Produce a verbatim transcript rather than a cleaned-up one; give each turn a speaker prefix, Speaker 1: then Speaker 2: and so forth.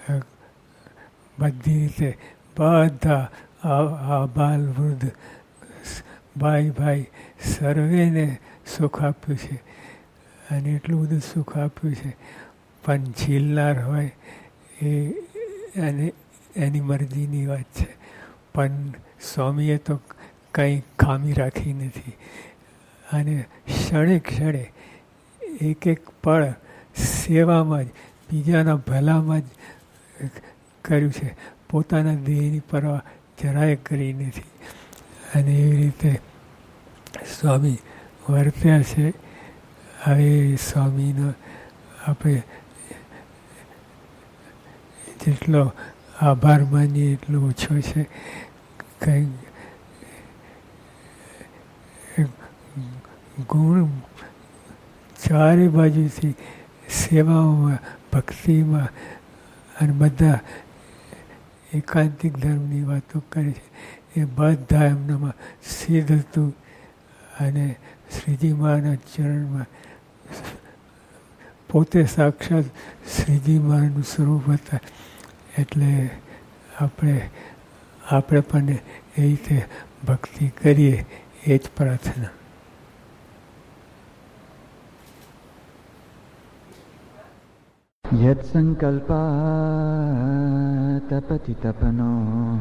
Speaker 1: બધી રીતે બધા આ બાલ વૃદ્ધ ભાઈ ભાઈ સર્વેને સુખ આપ્યું છે અને એટલું બધું સુખ આપ્યું છે. પણ ઝીલનાર હોય એ અને એની મરજીની વાત છે. પણ સ્વામીએ તો કંઈ ખામી રાખી નથી અને ક્ષણે ક્ષણે એક એક પળ સેવામાં જ બીજાના ભલામાં જ કર્યું છે. પોતાના દેહની પરવા જરાય કરી નથી અને એવી રીતે સ્વામી વર્ત્યા છે. હવે સ્વામીનો આપણે જેટલો આભાર માનીએ એટલો ઓછો છે. કંઈ ગુણ ચારે બાજુથી સેવાઓમાં ભક્તિમાં અને બધા એકાંતિક ધર્મની વાતો કરે છે. એ બધા એમનામાં સિદ્ધ હતું અને શ્રીજી મહારાજના ચરણમાં પોતે સાક્ષાત શ્રીજી મહારાજનું સ્વરૂપ હતા. એટલે આપણે આપણે પણ એ રીતે ભક્તિ કરીએ એ જ પ્રાર્થના.
Speaker 2: યત્ સંકલ્પા તપતિ તપનો